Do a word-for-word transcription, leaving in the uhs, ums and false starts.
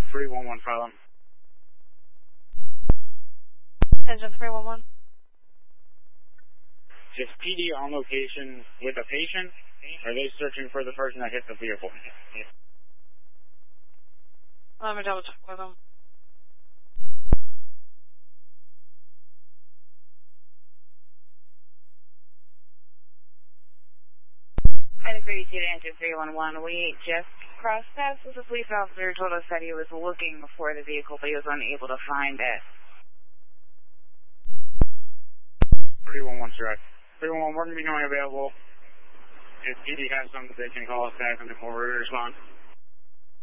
three one one, file him. Attention three one one. Is P D on location with a patient? Are they searching for the person that hit the vehicle? Let me double check with them. ninety thirty-two to answer three one one. We just crossed paths with a police officer who told us that he was looking for the vehicle, but he was unable to find it. three one one, correct. three one one, we're going to be going available. If P D has something, they can call us back and we'll respond.